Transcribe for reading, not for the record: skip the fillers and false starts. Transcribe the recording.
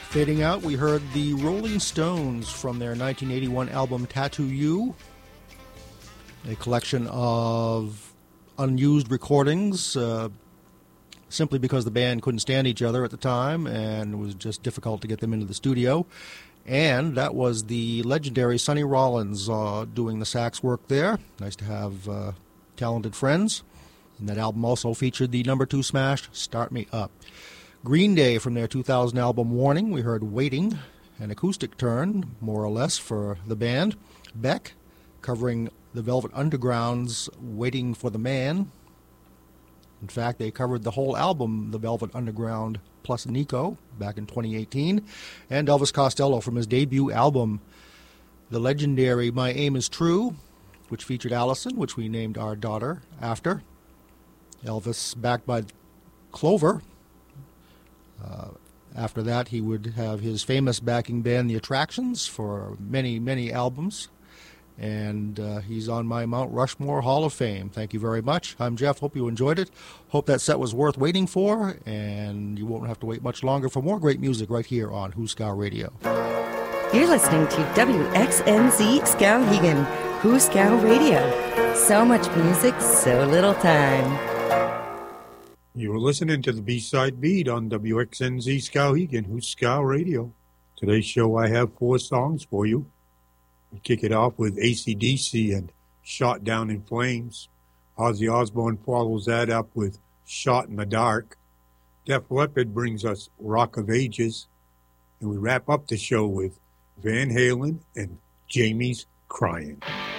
Fading out, we heard the Rolling Stones from their 1981 album Tattoo You, a collection of unused recordings, simply because the band couldn't stand each other at the time and it was just difficult to get them into the studio. And that was the legendary Sonny Rollins doing the sax work there. Nice to have talented friends. And that album also featured the number 2 smash, Start Me Up. Green Day from their 2000 album Warning, we heard Waiting, an acoustic turn, more or less, for the band. Beck, covering the Velvet Underground's Waiting for the Man. In fact, they covered the whole album, The Velvet Underground plus Nico, back in 2018. And Elvis Costello from his debut album, the legendary My Aim Is True, which featured Allison, which we named our daughter after. Elvis backed by Clover. After that, he would have his famous backing band, The Attractions, for many, many albums. And he's on my Mount Rushmore Hall of Fame. Thank you very much. I'm Jeff. Hope you enjoyed it. Hope that set was worth waiting for, and you won't have to wait much longer for more great music right here on Hooskow Radio. You're listening to WXNZ Skowhegan, Hooskow Radio. So much music, so little time. You're listening to the B-Side Beat on WXNZ Skowhegan, Hooskow Radio. Today's show, I have 4 songs for you. We kick it off with AC/DC and Shot Down in Flames. Ozzy Osbourne follows that up with Shot in the Dark. Def Leppard brings us Rock of Ages. And we wrap up the show with Van Halen and Jamie's Crying.